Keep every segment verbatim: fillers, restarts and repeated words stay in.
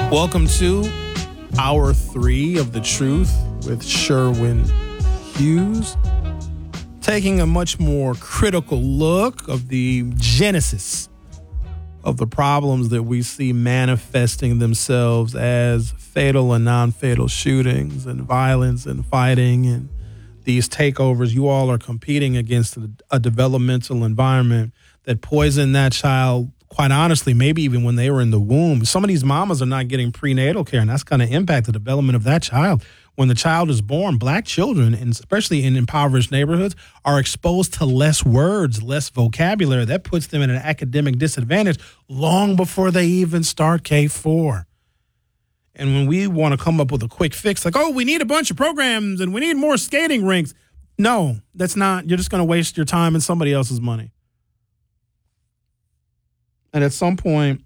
Welcome to Hour three of The Truth with Sherwin Hughes. Taking a much more critical look of the genesis of the problems that we see manifesting themselves as fatal and non-fatal shootings and violence and fighting and these takeovers. You all are competing against a, a developmental environment that poisoned that child, quite honestly, maybe even when they were in the womb. Some of these mamas are not getting prenatal care, and that's going to impact the development of that child. When the child is born, black children, and especially in impoverished neighborhoods, are exposed to less words, less vocabulary. That puts them at an academic disadvantage long before they even start K four. And when we want to come up with a quick fix, like, oh, we need a bunch of programs and we need more skating rinks. No, that's not. You're just going to waste your time and somebody else's money. And at some point,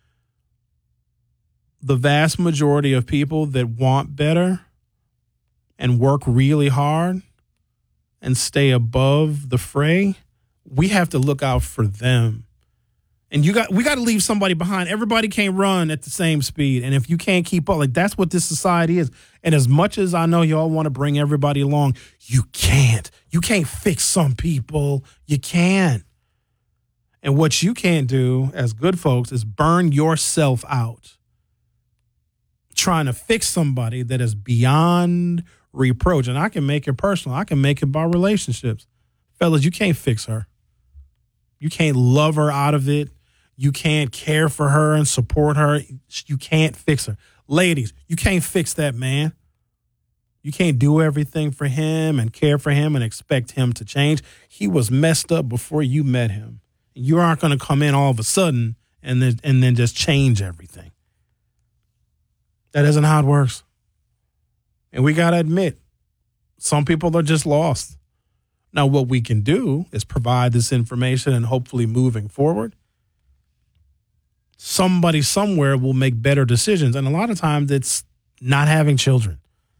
the vast majority of people that want better and work really hard and stay above the fray, we have to look out for them. And you got we got to leave somebody behind. Everybody can't run at the same speed. And if you can't keep up, like, that's what this society is. And as much as I know y'all want to bring everybody along, you can't. You can't fix some people. You can't. And what you can't do as good folks is burn yourself out trying to fix somebody that is beyond reproach. And I can make it personal. I can make it about relationships. Fellas, you can't fix her. You can't love her out of it. You can't care for her and support her. You can't fix her. Ladies, you can't fix that man. You can't do everything for him and care for him and expect him to change. He was messed up before you met him. You aren't going to come in all of a sudden and then, and then just change everything. That isn't how it works. And we got to admit, some people are just lost. Now, what we can do is provide this information, and hopefully moving forward, somebody somewhere will make better decisions. And a lot of times it's not having children.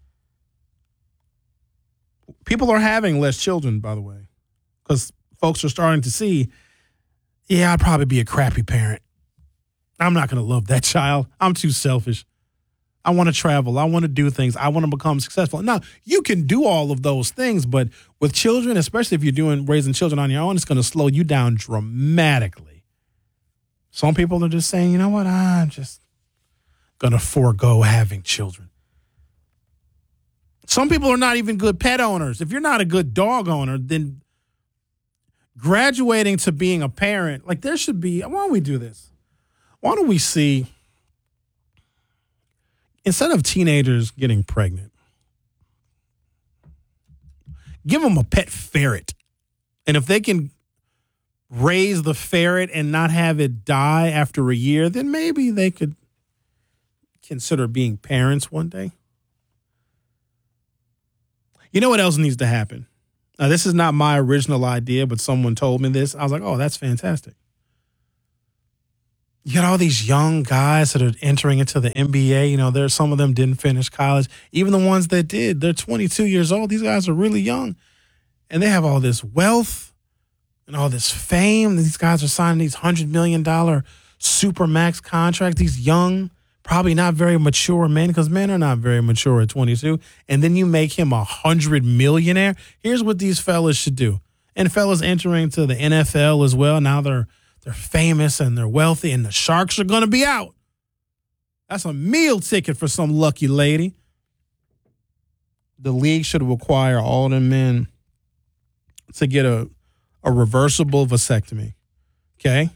People are having less children, by the way, because folks are starting to see, yeah, I'd probably be a crappy parent. I'm not going to love that child. I'm too selfish. I want to travel. I want to do things. I want to become successful. Now, you can do all of those things, but with children, especially if you're doing raising children on your own, it's going to slow you down dramatically. Some people are just saying, you know what, I'm just going to forego having children. Some people are not even good pet owners. If you're not a good dog owner, then graduating to being a parent, like, there should be, why don't we do this? Why don't we see, instead of teenagers getting pregnant, give them a pet ferret. And if they can raise the ferret and not have it die after a year, then maybe they could consider being parents one day. You know what else needs to happen? Now, this is not my original idea, but someone told me this. I was like, oh, that's fantastic. You got all these young guys that are entering into the N B A. You know, there's some of them didn't finish college. Even the ones that did, they're twenty-two years old. These guys are really young. And they have all this wealth and all this fame. These guys are signing these one hundred million dollars supermax contracts. These young, probably not very mature men, because men are not very mature at twenty-two. And then you make him a hundred millionaire. Here's what these fellas should do. And fellas entering to the N F L as well. Now they're they're famous and they're wealthy, and the Sharks are going to be out. That's a meal ticket for some lucky lady. The league should require all the men to get a, a reversible vasectomy. Okay?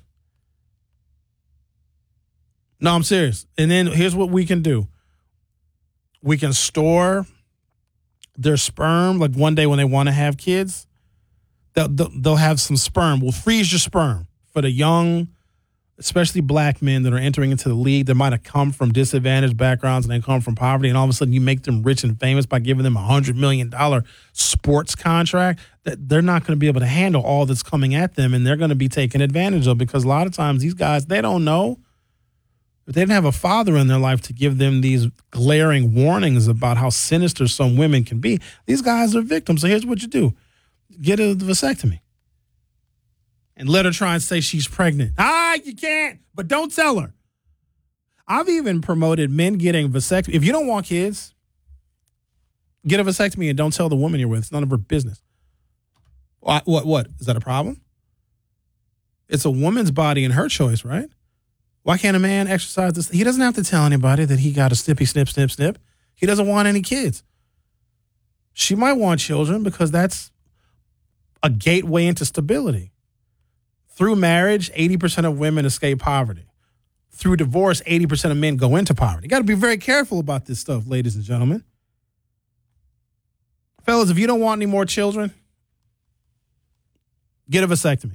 No, I'm serious. And then here's what we can do. We can store their sperm, like one day when they want to have kids, they'll, they'll have some sperm. We'll freeze your sperm for the young, especially black men that are entering into the league that might have come from disadvantaged backgrounds and they come from poverty, and all of a sudden you make them rich and famous by giving them a one hundred million dollars sports contract. That they're not going to be able to handle all that's coming at them, and they're going to be taken advantage of, because a lot of times these guys, they don't know. If they didn't have a father in their life to give them these glaring warnings about how sinister some women can be, these guys are victims. So here's what you do. Get a vasectomy. And let her try and say she's pregnant. Ah, you can't, but don't tell her. I've even promoted men getting vasectomy. If you don't want kids, get a vasectomy and don't tell the woman you're with. It's none of her business. What? What? What? Is that a problem? It's a woman's body and her choice, right? Why can't a man exercise this? He doesn't have to tell anybody that he got a snippy, snip, snip, snip. He doesn't want any kids. She might want children because that's a gateway into stability. Through marriage, eighty percent of women escape poverty. Through divorce, eighty percent of men go into poverty. You got to be very careful about this stuff, ladies and gentlemen. Fellas, if you don't want any more children, get a vasectomy.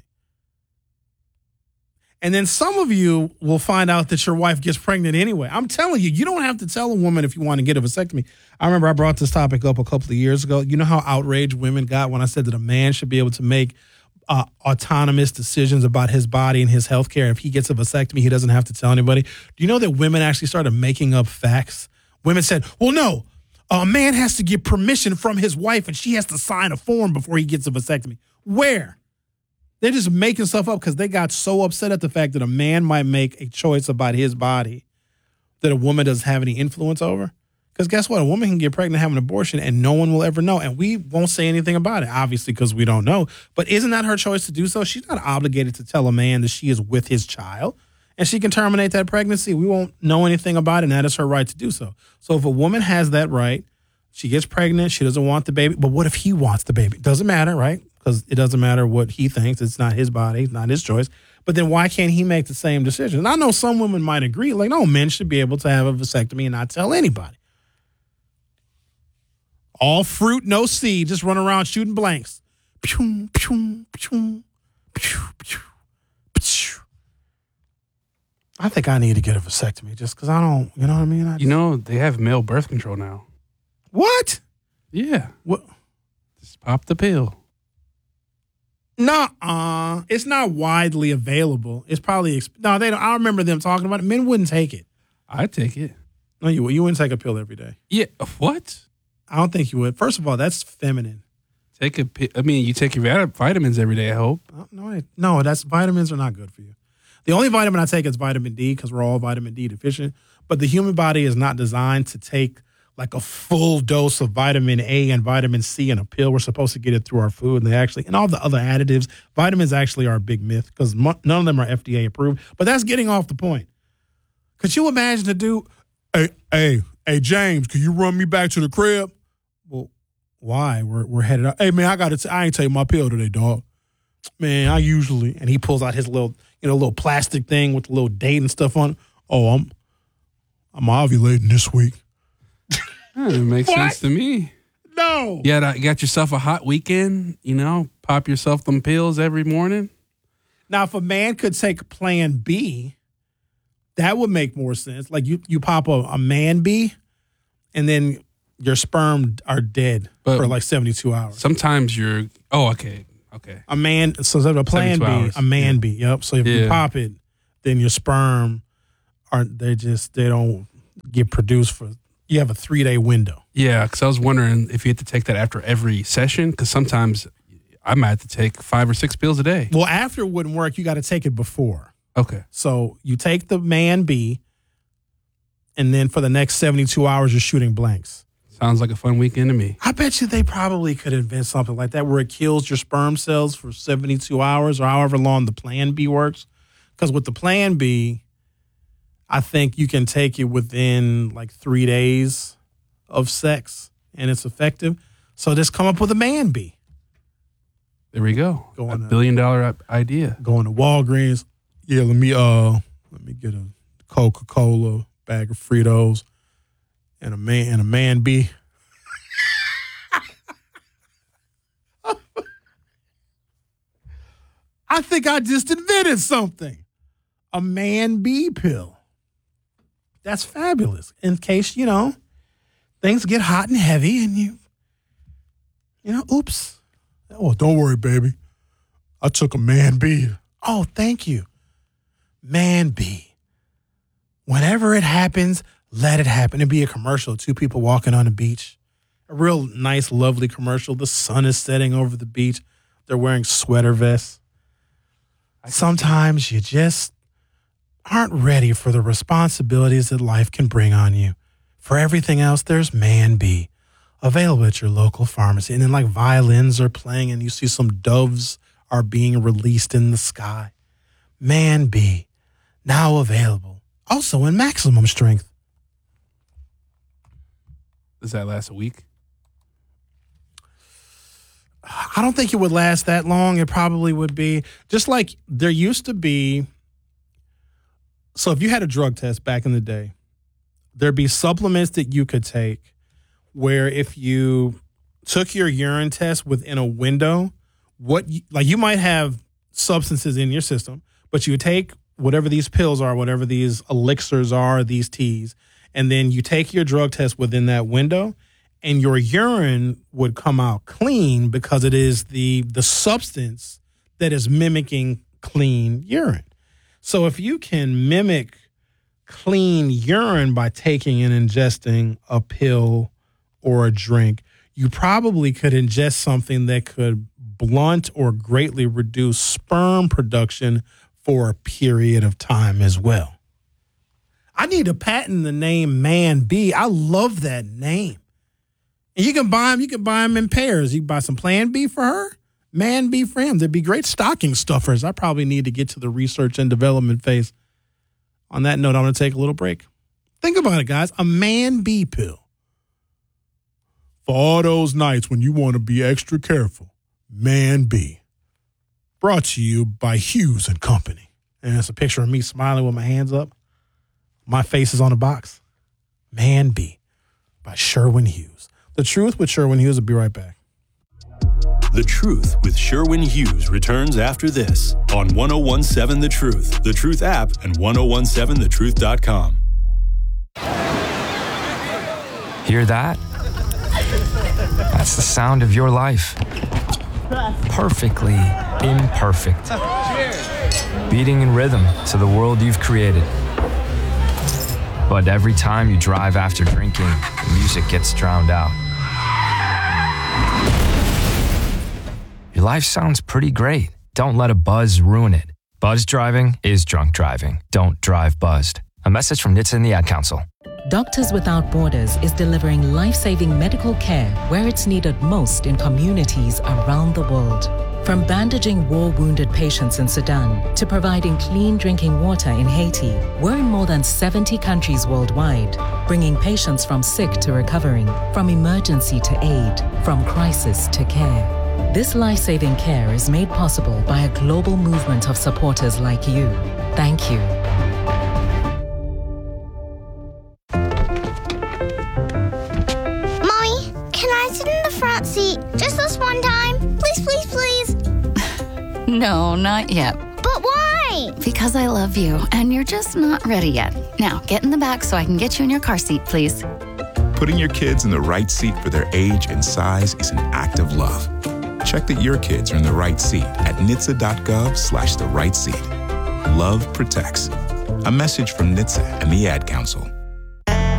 And then some of you will find out that your wife gets pregnant anyway. I'm telling you, you don't have to tell a woman if you want to get a vasectomy. I remember I brought this topic up a couple of years ago. You know how outraged women got when I said that a man should be able to make uh, autonomous decisions about his body and his health care. If he gets a vasectomy, he doesn't have to tell anybody. Do you know that women actually started making up facts? Women said, well, no, a man has to get permission from his wife and she has to sign a form before he gets a vasectomy. Where? They're just making stuff up because they got so upset at the fact that a man might make a choice about his body that a woman doesn't have any influence over. Because guess what? A woman can get pregnant, have an abortion, and no one will ever know. And we won't say anything about it, obviously, because we don't know. But isn't that her choice to do so? She's not obligated to tell a man that she is with his child. And she can terminate that pregnancy. We won't know anything about it, and that is her right to do so. So if a woman has that right, she gets pregnant, she doesn't want the baby. But what if he wants the baby? Doesn't matter, right? Because it doesn't matter what he thinks. It's not his body. It's not his choice. But then why can't he make the same decision? And I know some women might agree, like, no, men should be able to have a vasectomy and not tell anybody. All fruit, no seed, just run around shooting blanks. Pew, pew, pew, pew, pew, pew. I think I need to get a vasectomy just because I don't, you know what I mean? I just, You know, they have male birth control now. what? Yeah. What? Just pop the pill. Nuh-uh. It's not widely available. It's probably, exp- no, they don't. I remember them talking about it. Men wouldn't take it. I take it. No, you would. You wouldn't take a pill every day. Yeah. What? I don't think you would. First of all, that's feminine. Take a pi- I mean, you take your vit- vitamins every day, I hope. Uh, No, I- no, that's vitamins are not good for you. The only vitamin I take is vitamin D because we're all vitamin D deficient. But the human body is not designed to take like a full dose of vitamin A and vitamin C in a pill. We're supposed to get it through our food, and they actually, and all the other additives. Vitamins actually are a big myth because mo- none of them are F D A approved. But that's getting off the point. Could you imagine to do, hey, hey, hey, James, can you run me back to the crib? Well, why? We're we're headed out. Hey, man, I got to. I ain't take my pill today, dog. Man, I usually, and he pulls out his little, you know, little plastic thing with the little date and stuff on it. Oh, I'm, I'm ovulating this week. Huh, it makes What? sense to me. No. You got, you got yourself a hot weekend, you know, pop yourself them pills every morning. Now, if a man could take Plan B, that would make more sense. Like you, you pop a, a Man B, and then your sperm are dead But- for like seventy-two hours. Sometimes you're, oh, okay, okay. A man, so instead of a Plan B, seventy-two hours. a Man B. Yep. So if you Yeah. pop it, then your sperm are they just they don't get produced for. You have a three day window. Yeah, because I was wondering if you had to take that after every session, because sometimes I might have to take five or six pills a day. Well, after it wouldn't work. You got to take it before. Okay. So you take the Man B, and then for the next seventy-two hours, you're shooting blanks. Sounds like a fun weekend to me. I bet you they probably could invent something like that where it kills your sperm cells for seventy-two hours or however long the Plan B works. Because with the Plan B, I think you can take it within like three days of sex and it's effective. So just come up with a Man B. There we go. Go a on, uh, billion dollar idea. Going to Walgreens. Yeah, let me uh let me get a Coca-Cola, bag of Fritos, and a man and a Man B. I think I just invented something. A Man B pill. That's fabulous. In case, you know, things get hot and heavy and you, you know, oops. Oh, don't worry, baby. I took a Man B. Oh, thank you. Man B. Whenever it happens, let it happen. It'd be a commercial, two people walking on the beach. A real nice, lovely commercial. The sun is setting over the beach. They're wearing sweater vests. Sometimes you just aren't ready for the responsibilities that life can bring on you. For everything else, there's Man B, available at your local pharmacy. And then like violins are playing and you see some doves are being released in the sky. Man B, now available, also in maximum strength. Does that last a week? I don't think it would last that long. It probably would be just like there used to be. So if you had a drug test back in the day, there'd be supplements that you could take where if you took your urine test within a window, what you, like you might have substances in your system, but you would take whatever these pills are, whatever these elixirs are, these teas, and then you take your drug test within that window, and your urine would come out clean because it is the the substance that is mimicking clean urine. So if you can mimic clean urine by taking and ingesting a pill or a drink, you probably could ingest something that could blunt or greatly reduce sperm production for a period of time as well. I need to patent the name Man B. I love that name. And you can buy them, you can buy them in pairs. You can buy some Plan B for her, Man B for him. They'd be great stocking stuffers. I probably need to get to the research and development phase. On that note, I'm going to take a little break. Think about it, guys. A Man B pill. For all those nights when you want to be extra careful, Man B. Brought to you by Hughes and Company. And it's a picture of me smiling with my hands up. My face is on the box. Man B by Sherwin Hughes. The Truth with Sherwin Hughes. Will be right back. The Truth with Sherwin Hughes returns after this on ten seventeen The Truth, The Truth app, and ten seventeen the truth dot com. Hear that? That's the sound of your life. Perfectly imperfect. Beating in rhythm to the world you've created. But every time you drive after drinking, the music gets drowned out. Your life sounds pretty great. Don't let a buzz ruin it. Buzz driving is drunk driving. Don't drive buzzed. A message from N H T S A and the Ad Council. Doctors Without Borders is delivering life-saving medical care where it's needed most in communities around the world. From bandaging war-wounded patients in Sudan to providing clean drinking water in Haiti, we're in more than seventy countries worldwide, bringing patients from sick to recovering, from emergency to aid, from crisis to care. This life-saving care is made possible by a global movement of supporters like you. Thank you. Mommy, can I sit in the front seat just this one time? Please, please, please. No, not yet. But why? Because I love you, and you're just not ready yet. Now, get in the back so I can get you in your car seat, please. Putting your kids in the right seat for their age and size is an act of love. Check that your kids are in the right seat at N H T S A dot gov slash the right seat. Love protects. A message from N H T S A and the Ad Council.